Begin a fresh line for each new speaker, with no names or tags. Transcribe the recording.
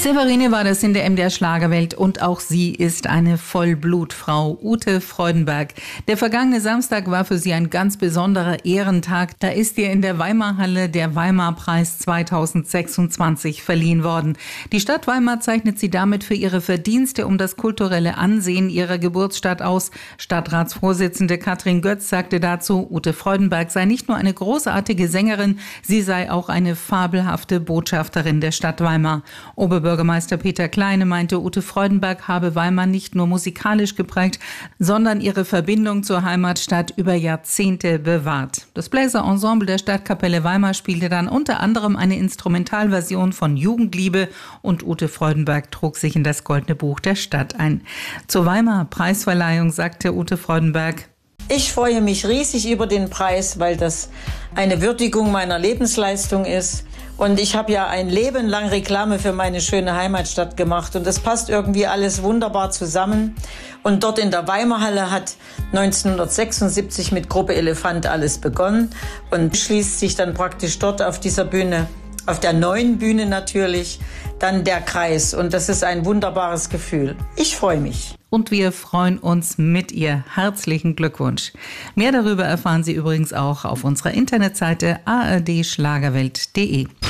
Severine war das in der MDR Schlagerwelt und auch sie ist eine Vollblutfrau, Ute Freudenberg. Der vergangene Samstag war für sie ein ganz besonderer Ehrentag. Da ist ihr in der Weimarhalle der Weimar-Preis 2026 verliehen worden. Die Stadt Weimar zeichnet sie damit für ihre Verdienste um das kulturelle Ansehen ihrer Geburtsstadt aus. Stadtratsvorsitzende Katrin Götz sagte dazu, Ute Freudenberg sei nicht nur eine großartige Sängerin, sie sei auch eine fabelhafte Botschafterin der Stadt Weimar. Oberbürgermeister Peter Kleine meinte, Ute Freudenberg habe Weimar nicht nur musikalisch geprägt, sondern ihre Verbindung zur Heimatstadt über Jahrzehnte bewahrt. Das Bläserensemble der Stadtkapelle Weimar spielte dann unter anderem eine Instrumentalversion von Jugendliebe und Ute Freudenberg trug sich in das Goldene Buch der Stadt ein. Zur Weimar Preisverleihung sagte Ute Freudenberg:
Ich freue mich riesig über den Preis, weil das eine Würdigung meiner Lebensleistung ist. Und ich habe ja ein Leben lang Reklame für meine schöne Heimatstadt gemacht. Und das passt irgendwie alles wunderbar zusammen. Und dort in der Weimarhalle hat 1976 mit Gruppe Elefant alles begonnen. Und schließt sich dann praktisch dort auf dieser Bühne, auf der neuen Bühne natürlich, dann der Kreis. Und das ist ein wunderbares Gefühl. Ich freue mich.
Und wir freuen uns mit ihr. Herzlichen Glückwunsch. Mehr darüber erfahren Sie übrigens auch auf unserer Internetseite ardschlagerwelt.de.